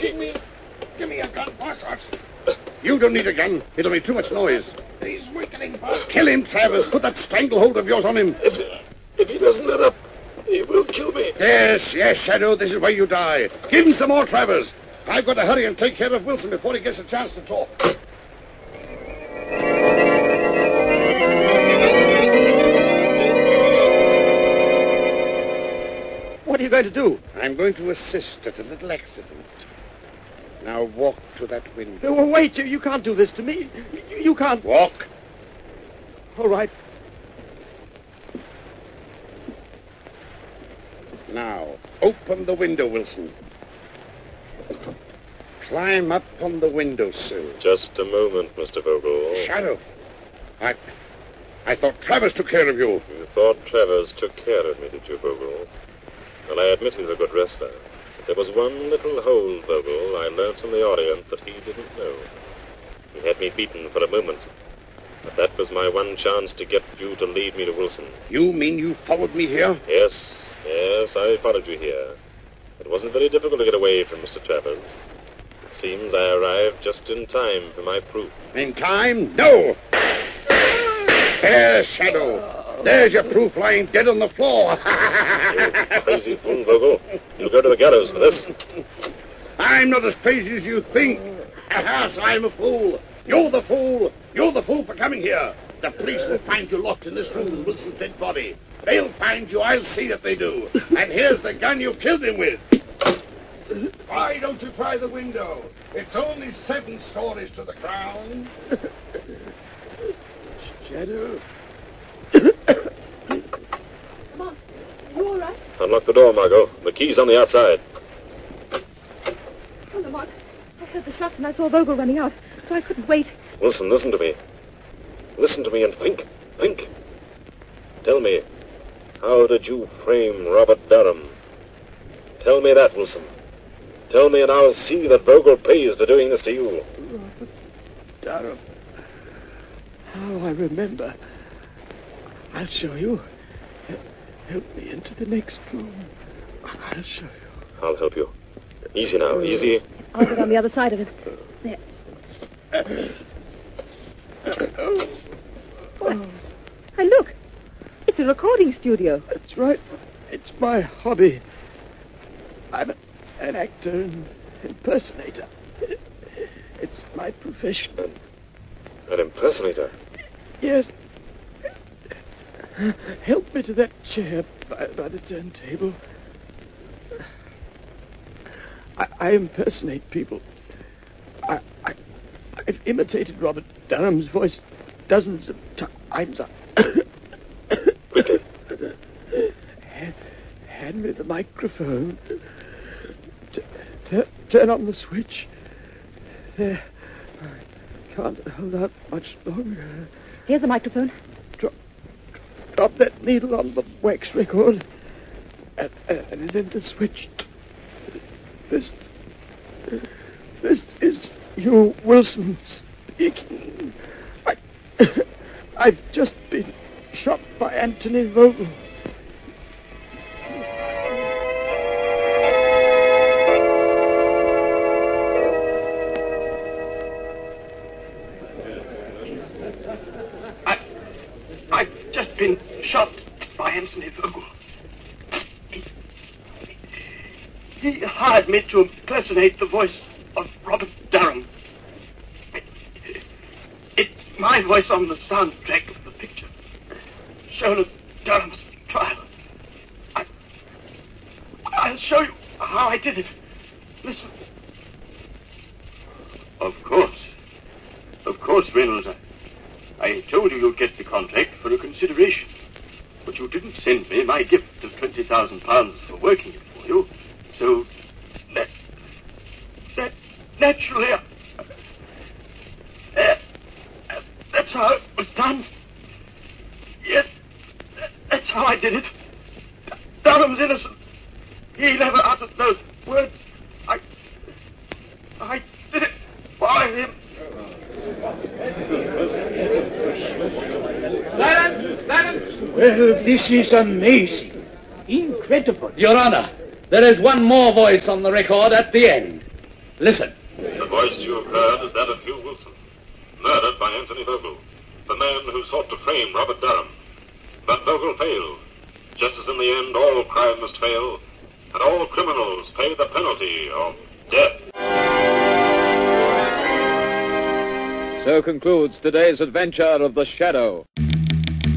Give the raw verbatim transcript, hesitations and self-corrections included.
joking me? Give me a gun, Parsons. You don't need a gun. It'll make too much noise. He's weakening, Parsons. Kill him, Travers. Put that stranglehold of yours on him. If, if he doesn't let up, he will kill me. Yes, yes, Shadow. This is where you die. Give him some more, Travers. I've got to hurry and take care of Wilson before he gets a chance to talk. What are you going to do? I'm going to assist at a little accident. Now walk to that window. Oh, wait, you, you can't do this to me. You, you can't. Walk. All right. Now, open the window, Wilson. Climb up on the windowsill. Just a moment, Mister Vogel. Shadow. I... I thought Travers took care of you. You thought Travers took care of me, did you, Vogel? Well, I admit he's a good wrestler. But there was one little hole, Vogel, I learnt in the Orient that he didn't know. He had me beaten for a moment. But that was my one chance to get you to lead me to Wilson. You mean you followed me here? Yes, yes, I followed you here. It wasn't very difficult to get away from Mister Travers. It seems I arrived just in time for my proof. In time? No! There's Shadow. There's your proof lying dead on the floor. You crazy fool, Vogel. You'll go to the gallows for this. I'm not as crazy as you think. So I'm a fool. You're the fool. You're the fool for coming here. The police will find you locked in this room with Wilson's dead body. They'll find you. I'll see that they do. And here's the gun you killed him with. Why don't you try the window? It's only seven stories to the ground. Shadow. Come on. You all right? Unlock the door, Margot. The key's on the outside. Oh, Lamont. I heard the shots and I saw Vogel running out, so I couldn't wait. Wilson, listen to me. Listen to me and think. Think. Tell me, how did you frame Robert Durham? Tell me that, Wilson. Tell me and I'll see that Vogel pays for doing this to you. Robert Durham. How I remember. I'll show you. Help me into the next room. I'll show you. I'll help you. Easy now, easy. I'll get on the other side of him. There. What? Hey, look. It's a recording studio. That's right. It's my hobby. I'm a, an actor and impersonator. It's my profession. An, an impersonator? Yes. Help me to that chair by, by the turntable. I, I impersonate people. I, I, I've imitated Robert Durham's voice dozens of times. Quickly. hand, hand me the microphone. T- t- turn on the switch. There. I can't hold out much longer. Here's the microphone. Drop, drop that needle on the wax record. And, and then the switch. This... This is you, Wilson, speaking. I... I've just been shot by Anthony Vogel. I... I've just been shot by Anthony Vogel. He, he hired me to impersonate the voice of Robert Durham. It, it's my voice on the soundtrack of the picture, shown at Durham's trial. I, I'll show you how I did it. Listen. Of course. Of course, Reynolds. I, I told you you'd get the contract for a consideration. But you didn't send me my gift of twenty thousand pounds for working it for you. So, that... That... Naturally... Uh, uh, that's how it was done. Yes, that's how I did it. Durham's innocent. He never uttered those words. I... I did it for him. Silence! Silence! Well, this is amazing. Incredible. Your Honor, there is one more voice on the record at the end. Listen. The voice you have heard is that of Hugh Wilson, murdered by Anthony Vogel, the man who sought to frame Robert Durham. But Vogel failed, just as in the end all crime must fail, and all criminals pay the penalty of death. So concludes today's adventure of The Shadow.